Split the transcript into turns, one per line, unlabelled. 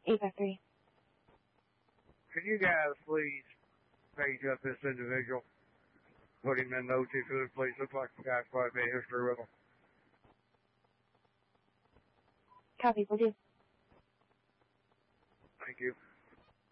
853.
Can you guys please page up this individual? Put him in the OT food, please. Looks like the guy's quite a bit of history with him.
Copy, will do.
Thank you.